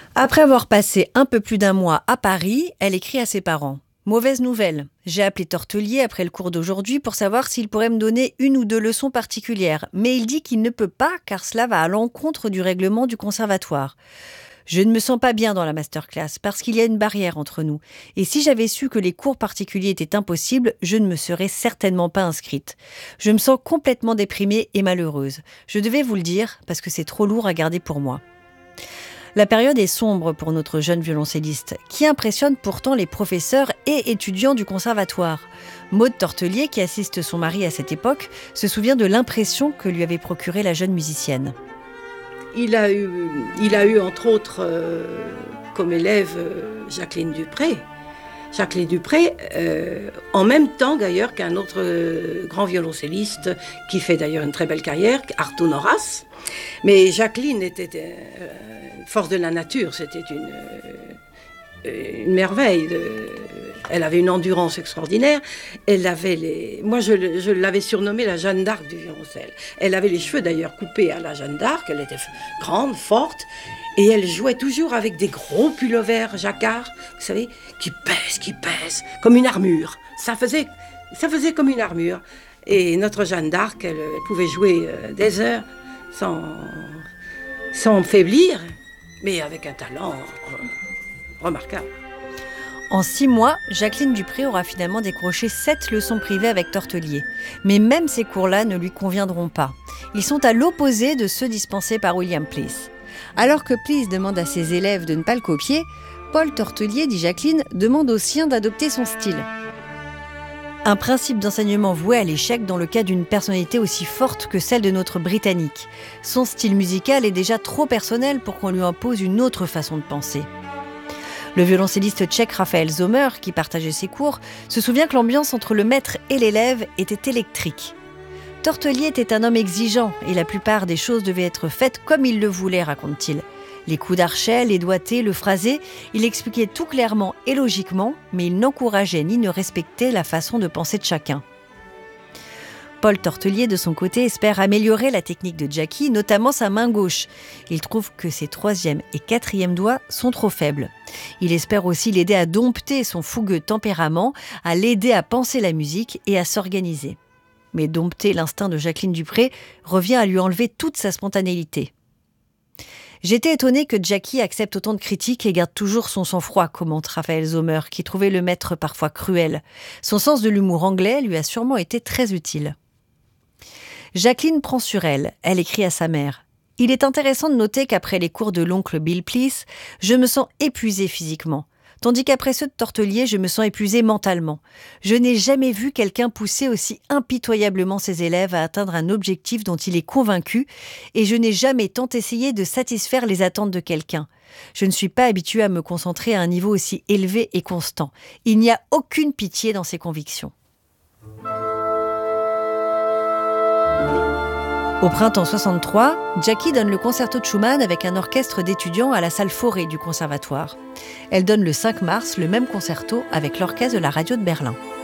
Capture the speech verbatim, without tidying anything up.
Après avoir passé un peu plus d'un mois à Paris, elle écrit à ses parents. Mauvaise nouvelle, j'ai appelé Tortelier après le cours d'aujourd'hui pour savoir s'il pourrait me donner une ou deux leçons particulières, mais il dit qu'il ne peut pas car cela va à l'encontre du règlement du conservatoire. Je ne me sens pas bien dans la masterclass parce qu'il y a une barrière entre nous. Et si j'avais su que les cours particuliers étaient impossibles, je ne me serais certainement pas inscrite. Je me sens complètement déprimée et malheureuse. Je devais vous le dire parce que c'est trop lourd à garder pour moi. La période est sombre pour notre jeune violoncelliste, qui impressionne pourtant les professeurs et étudiants du conservatoire. Maude Tortelier, qui assiste son mari à cette époque, se souvient de l'impression que lui avait procurée la jeune musicienne. Il a eu, il a eu entre autres euh, comme élève euh, Jacqueline Dupré. Jacqueline Dupré, euh, en même temps d'ailleurs qu'un autre euh, grand violoncelliste qui fait d'ailleurs une très belle carrière, Arto Noras. Mais Jacqueline était euh, force de la nature, c'était une, euh, une merveille. De, elle avait une endurance extraordinaire. Elle avait les, moi je, je l'avais surnommée la Jeanne d'Arc du violoncelle. Elle avait les cheveux d'ailleurs coupés à la Jeanne d'Arc. Elle était grande, forte. Et elle jouait toujours avec des gros pullovers jacquard, vous savez, qui pèsent, qui pèsent, comme une armure. Ça faisait, ça faisait comme une armure. Et notre Jeanne d'Arc, elle pouvait jouer des heures sans, sans faiblir, mais avec un talent remarquable. En six mois, Jacqueline Dupré aura finalement décroché sept leçons privées avec Tortelier. Mais même ces cours-là ne lui conviendront pas. Ils sont à l'opposé de ceux dispensés par William Pleece. Alors que Pleece demande à ses élèves de ne pas le copier, Paul Tortelier, dit Jacqueline, demande aux siens d'adopter son style. Un principe d'enseignement voué à l'échec dans le cas d'une personnalité aussi forte que celle de notre Britannique. Son style musical est déjà trop personnel pour qu'on lui impose une autre façon de penser. Le violoncelliste tchèque Raphaël Zomer, qui partageait ses cours, se souvient que l'ambiance entre le maître et l'élève était électrique. Tortelier était un homme exigeant et la plupart des choses devaient être faites comme il le voulait, raconte-t-il. Les coups d'archet, les doigtés, le phrasé, il expliquait tout clairement et logiquement, mais il n'encourageait ni ne respectait la façon de penser de chacun. Paul Tortelier, de son côté, espère améliorer la technique de Jackie, notamment sa main gauche. Il trouve que ses troisième et quatrième doigts sont trop faibles. Il espère aussi l'aider à dompter son fougueux tempérament, à l'aider à penser la musique et à s'organiser. Mais dompter l'instinct de Jacqueline Dupré revient à lui enlever toute sa spontanéité. J'étais étonnée que Jackie accepte autant de critiques et garde toujours son sang-froid, commente Raphaël Zomer, qui trouvait le maître parfois cruel. Son sens de l'humour anglais lui a sûrement été très utile. Jacqueline prend sur elle, elle écrit à sa mère. Il est intéressant de noter qu'après les cours de l'oncle Bill Pleece, je me sens épuisée physiquement. Tandis qu'après ceux de Tortelier, je me sens épuisée mentalement. Je n'ai jamais vu quelqu'un pousser aussi impitoyablement ses élèves à atteindre un objectif dont il est convaincu, et je n'ai jamais tant essayé de satisfaire les attentes de quelqu'un. Je ne suis pas habituée à me concentrer à un niveau aussi élevé et constant. Il n'y a aucune pitié dans ses convictions. Au printemps soixante-trois, Jackie donne le concerto de Schumann avec un orchestre d'étudiants à la salle Fauré du conservatoire. Elle donne le cinq mars le même concerto avec l'orchestre de la radio de Berlin.